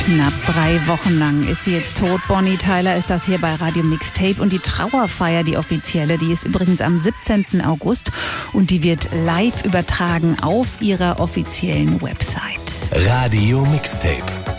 Knapp 3 Wochen lang ist sie jetzt tot. Bonnie Tyler ist das hier bei Radio Mixtape. Und die Trauerfeier, die offizielle, die ist übrigens am 17. August. Und die wird live übertragen auf ihrer offiziellen Website. Radio Mixtape.